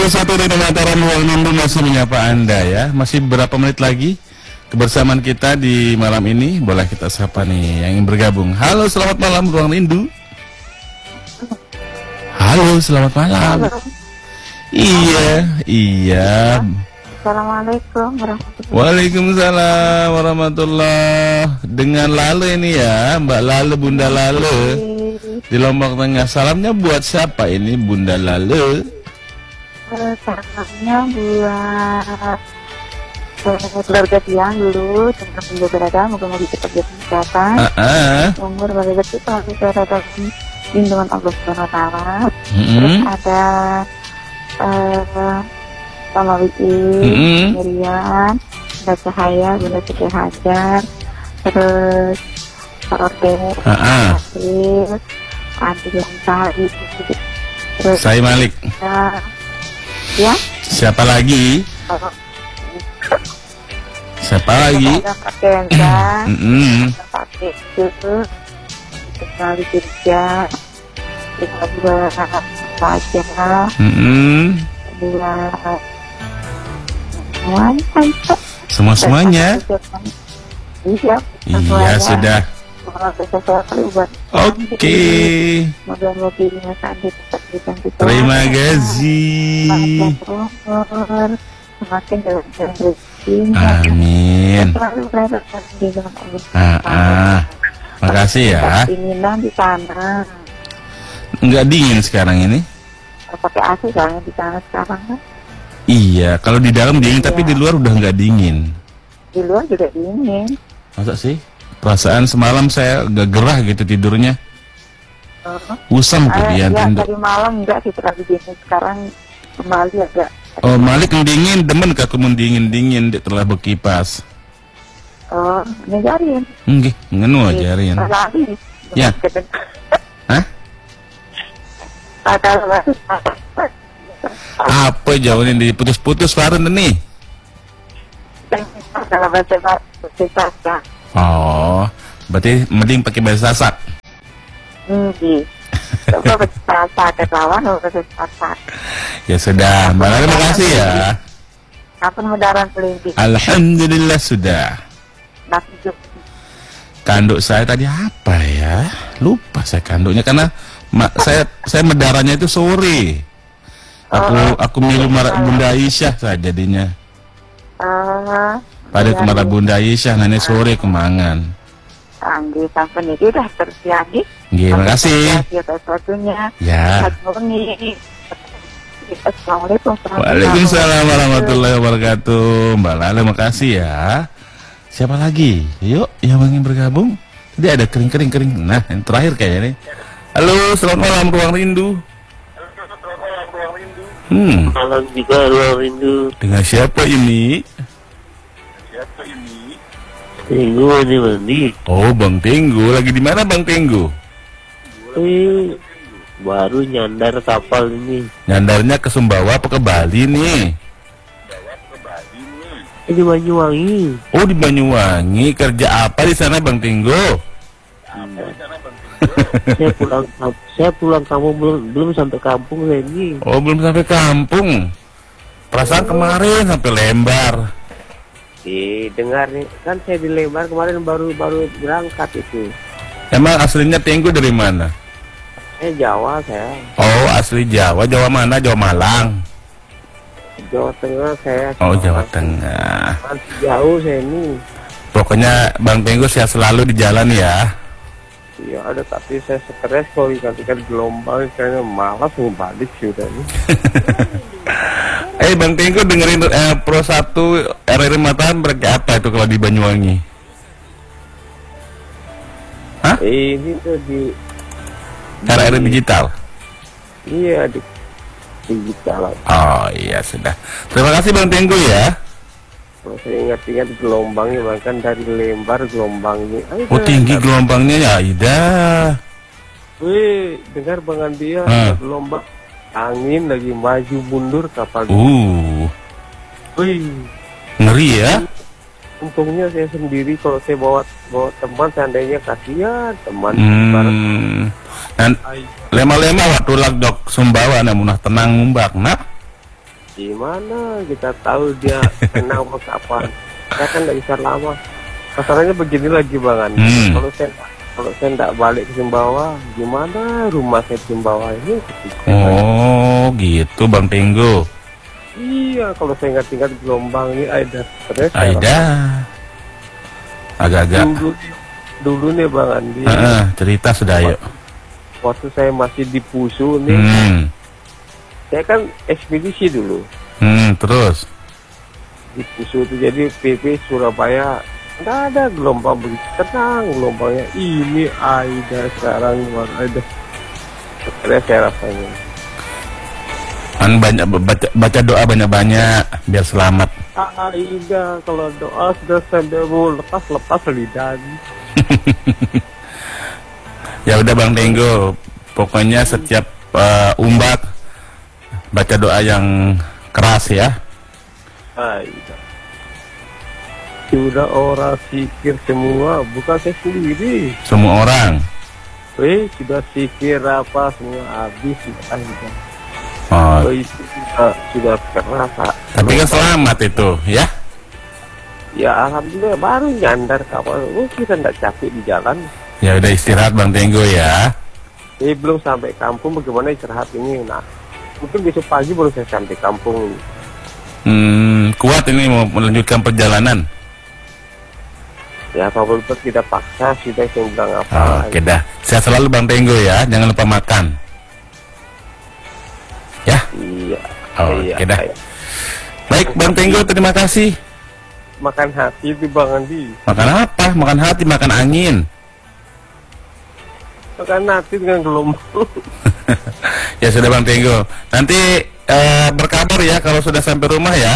Satu dari Mataram Ruang Nundu masih menyapa Anda ya. Masih berapa menit lagi kebersamaan kita di malam ini. Boleh kita sapa nih yang ingin bergabung. Halo, selamat malam Ruang Rindu. Halo, selamat malam. Halo. Iya. Assalamualaikum warahmatullahi. Waalaikumsalam warahmatullahi. Dengan Lale ini ya, Mbak Lale, Bunda Lale di Lombok Tengah. Salamnya buat siapa ini Bunda Lale? Salamnya buat keluarga Tiang dulu, tempat tinggal berada, moga-moga cepat jadi kesehatan. Umur bagi betul selalu berada di lindungan Allah Subhanahu Wa Taala. Terus ada Mama Wiki, Miriam, Bunda Cahaya, Bunda Siti Hajar, terus Pak Orde, Hasil, Adi Lansari, terus saya Malik. Ya. Siapa lagi? Siapa lagi? Ada Pak Kenza, Pak Kesu, Kembali kerja, kita dua saja, dua semuanya. Iya sudah. Oke. Terima kasih. Amin. Makasih ya. Dinginan di sana. Enggak dingin sekarang ini. Pakai AC soalnya di sana sekarang kan. Iya, kalau di dalam dingin tapi di luar udah nggak dingin. Di luar juga dingin. Masa sih? Perasaan semalam saya agak gerah gitu tidurnya. Usam kemudian. Ya, tadi malam enggak sih terlalu dingin. Sekarang kembali agak. Oh, Malik yang dingin, demen kak kumun dingin dia telah berkipas. Oh, ngajarin. Nggih, ngenu ajarin. Ya. Hah? Apa jauhin diputus-putus Farun nih? Oh, berarti mending pakai bahasa Sasak. Coba bahasa lawan bahasa Sasak. Ya sudah, Mbak Lala makasih ya. Kapan mudaran pelinting? Alhamdulillah sudah. Kanduk saya tadi apa ya? Lupa saya kanduknya karena saya medaranya itu sore. Aku milu Bunda Aisyah saya jadinya. Pada kemana Bunda Aisyah nanti sore kemangan. Anggi sampai ini udah tersiagi. Terima kasih. Ya. Assalamualaikum. Waalaikumsalam warahmatullahi wabarakatuh. Mbak Lala makasih ya. Siapa lagi? Yuk yang ingin bergabung. Tadi ada kering. Nah yang terakhir kayaknya nih. Halo, selamat malam Ruang Rindu. Malam juga Ruang Rindu. Dengan siapa ini? Tenggu mandi. Oh, Bang Tenggu. Lagi di mana Bang Tenggu? Baru nyandar kapal ini. Nyandarnya ke Sumbawa apa ke Bali nih? Di Banyuwangi. Oh, di Banyuwangi. Kerja apa di sana Bang Tenggu? Saya pulang kampung belum sampai kampung ini. Oh, belum sampai kampung. Perasaan kemarin sampai Lembar. Dengar nih, kan saya di Lembar kemarin baru berangkat itu. Emang aslinya Tenggu dari mana? Jawa saya. Oh, asli Jawa. Jawa mana? Jawa Malang. Jawa Tengah saya. Oh, Jawa Tengah. Masih jauh saya ini. Pokoknya Bang Tenggu sehat selalu di jalan ya. Iya ada, tapi saya stres kalau ikan gelombang, kayaknya malas mau balik sudah ini. Bang Tenggu dengerin Pro 1 RRI Mataram berarti apa itu kalau di Banyuwangi? Hah? Ini tuh di RRI digital. Iya di digital. Oh iya sudah. Terima kasih Bang Tenggu ya. Saya ingat-ingat gelombangnya, bahkan dari Lembar gelombangnya. Oh tinggi gelombangnya ya Ida. Wih, dengar Bang Andia, gelombang angin lagi maju mundur kapal. Wih, ngeri ya. Untungnya saya sendiri, kalau saya bawa teman seandainya kasihan teman. Dan lema-lema waktu lagdok Sumbawa namunah tenang mbak nak. Gimana kita tahu dia tenang mau kapan? Saya kan nggak bisa lama. Masalahnya begini lagi Bang Andi. Kalau saya nggak balik ke Sumbawa, gimana rumah saya di Sumbawa ini? Oh, gitu Bang Tenggo. Iya, kalau saya nggak tinggal di Gelombang ini Aida. Aida. Agak-agak. Dulu nih Bang Andi. Cerita sudah yuk. Waktu saya masih di Pusu nih. Saya kan ekspedisi dulu. Terus? Di Pusu itu jadi PP Surabaya. Nggak ada gelombang begitu tenang gelombangnya. Ini Aida sekarang Aida. Sebenarnya saya rasanya. Banyak baca doa banyak-banyak biar selamat. Aida kalau doa sudah sampai mau lepas lidah. Ya udah Bang Tenggo, pokoknya setiap umbak baca doa yang keras ya. Aida. Sudah orang sikir semua, bukan saya sendiri. Semua orang. Sudah sikir apa semua habis Aida. Itu sudah kerasa. Tapi kan selamat itu, ya? Ya alhamdulillah baru nyandar kapan. Kita nggak capek di jalan. Ya udah istirahat Bang Tenggo ya. Belum sampai kampung, bagaimana istirahat ini? Nah, mungkin besok pagi baru saya sampai kampung. Kuat ini mau melanjutkan perjalanan. Ya kalau betul kita paksa, sudah saya bilang apa. Oke dah, sehat selalu Bang Tenggo ya. Jangan lupa makan. Ya. Iya. Oke dah. Baik Bang Tenggo, terima kasih. Makan hati itu Bang Andi. Makan apa? Makan hati, makan angin. Makan hati dengan gelombang. Ya sudah Bang Tenggo. Nanti berkabar ya kalau sudah sampai rumah ya.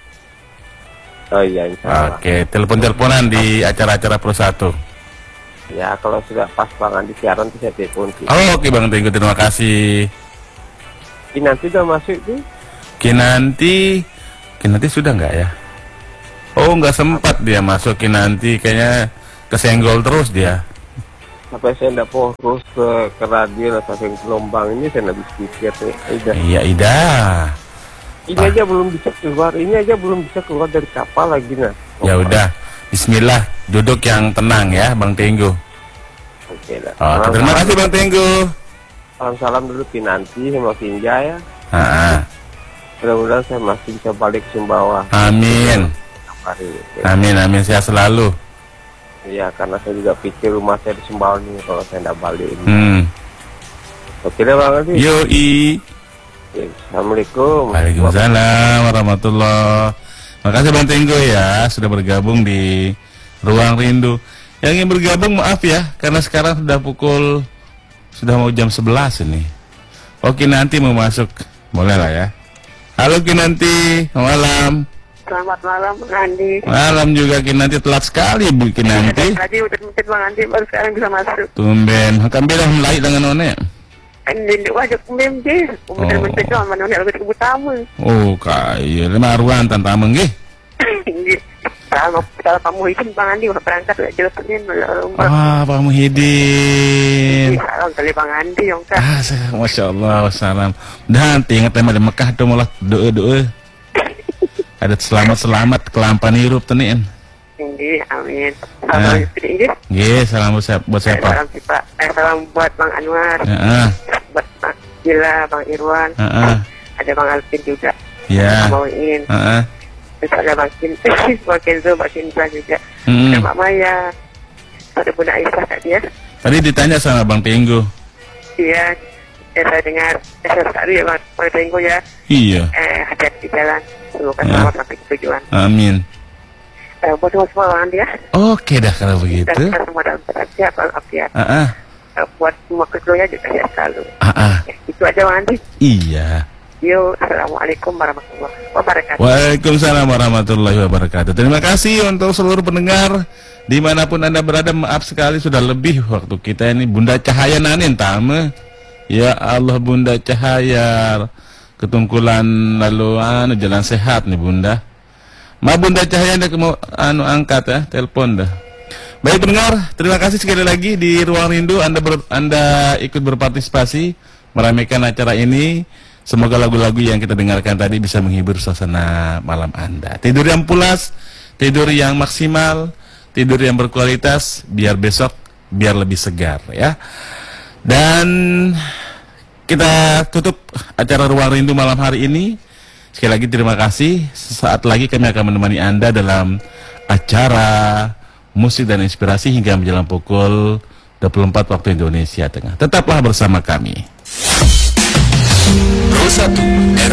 Oh iya, insya Allah. Oke, telepon-teleponan di acara-acara Pro 1. Ya, kalau sudah pas Bang Andi siaran itu saya telepon. Oke Bang Tenggo, terima kasih. Kinanti udah masuk tuh? Kinanti sudah nggak ya? Oh, nggak sempat dia masuk Kinanti, kayaknya kesenggol terus dia. Sampai saya nggak fokus ke radio sampai gelombang ini saya nggak bisa pikir nih. Ida. Iya Ida. Ini aja belum bisa keluar dari kapal lagi nah. Ya udah, Bismillah, duduk yang tenang ya Bang Tenggo. Oke dah. Terima kasih Bang Tenggo. Salam dulu Kinanti sama Kinja ya. Mudah-mudahan saya masih bisa balik ke Sumbawa. Amin. Amin, sehat selalu. Iya, karena saya juga pikir rumah saya di Sumbawa nih kalau saya nggak balik. Oke deh Bang Andi. Yoi. Assalamualaikum. Waalaikumsalam warahmatullahi. Makasih Bang Tenggo ya sudah bergabung di Ruang Rindu. Yang ingin bergabung maaf ya, karena sekarang sudah mau jam 11 ini. Oke, nanti mau masuk, boleh lah ya. Halo Kinanti, malam. Selamat malam Bang Andi. Malam juga Kinanti, telat sekali Bu Kinanti. Tadi udah Bang Andi baru sekarang bisa masuk. Tumben, kami bilang mulai dengan none. Hindi wajah kumim je. Betul-betul cuma mana lagi ke utama. Oh, kaya lima ruan tantameng ge. Kalau Pak Muhyiddin Bang Andi udah berangkat udah jelasin umrah. Pak Muhyiddin. Salam kali Bang Andi yang kan. Masya Allah, wassalam. Dan ingat tema di Mekah tuh malah doa. Ada selamat kelampan hirup tenin. Amin. Salam salam buat siapa? Salam buat Bang Anwar. Buat Bang Gila, Bang Irwan. Ada Bang Alvin juga. Ya. Bang Ingin. Terus ada Bang Kenzo, Bang Indra juga. Ada Mbak Maya. Ada Bunda Aisyah tadi ya. Tadi ditanya sama Bang Tenggo. Iya. Saya dengar. Saya sekali ya Bang Tenggo ya. Iya. Hati-hati di jalan. Semoga selamat sampai tujuan. Amin. Buat semua Bang Andi ya. Oke dah kalau begitu. Dan kita semua dalam sehat walafiat. Buat semua keluarga juga sehat selalu. Itu aja Bang Andi. Iya. Yo, assalamualaikum warahmatullahi wabarakatuh. Waalaikumsalam warahmatullahi wabarakatuh. Terima kasih untuk seluruh pendengar dimanapun Anda berada. Maaf sekali sudah lebih waktu kita ini. Bunda Cahaya nanin tame. Ya Allah Bunda Cahaya. Ketungkulan lalu jalan sehat nih Bunda. Bunda Cahaya mau angkat ya telepon dah. Baik pendengar, terima kasih sekali lagi di Ruang Rindu Anda ikut berpartisipasi meramaikan acara ini. Semoga lagu-lagu yang kita dengarkan tadi bisa menghibur suasana malam Anda. Tidur yang pulas, tidur yang maksimal, tidur yang berkualitas, biar besok biar lebih segar ya. Dan kita tutup acara Ruang Rindu malam hari ini. Sekali lagi terima kasih. Sesaat lagi kami akan menemani Anda dalam acara musik dan inspirasi hingga menjelang pukul 24 waktu Indonesia Tengah. Tetaplah bersama kami.